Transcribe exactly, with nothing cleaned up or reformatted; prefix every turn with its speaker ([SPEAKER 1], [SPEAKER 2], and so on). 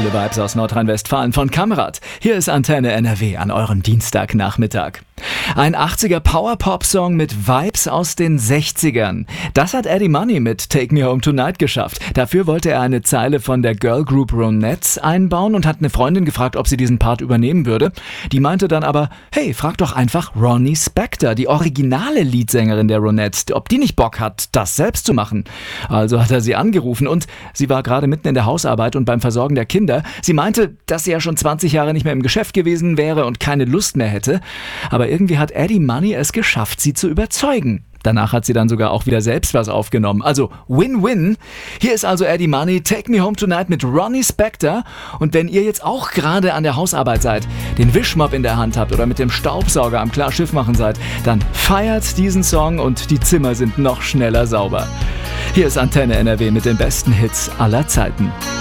[SPEAKER 1] Coole Vibes aus Nordrhein-Westfalen von Kamrat. Hier ist Antenne N R W an eurem Dienstagnachmittag. Ein achtziger Power-Pop-Song mit Vibes aus den sechzigern. Das hat Eddie Money mit Take Me Home Tonight geschafft. Dafür wollte er eine Zeile von der Girl Group Ronettes einbauen und hat eine Freundin gefragt, ob sie diesen Part übernehmen würde. Die meinte dann aber, hey, frag doch einfach Ronnie Spector, die originale Leadsängerin der Ronettes, ob die nicht Bock hat, das selbst zu machen. Also hat er sie angerufen und sie war gerade mitten in der Hausarbeit und beim Versorgen der Kinder. Sie meinte, dass sie ja schon zwanzig Jahre nicht mehr im Geschäft gewesen wäre und keine Lust mehr hätte. Aber irgendwie hat Eddie Money es geschafft, sie zu überzeugen. Danach hat sie dann sogar auch wieder selbst was aufgenommen. Also Win-Win. Hier ist also Eddie Money, Take Me Home Tonight mit Ronnie Spector. Und wenn ihr jetzt auch gerade an der Hausarbeit seid, den Wischmopp in der Hand habt oder mit dem Staubsauger am Klarschiff machen seid, dann feiert diesen Song und die Zimmer sind noch schneller sauber. Hier ist Antenne N R W mit den besten Hits aller Zeiten.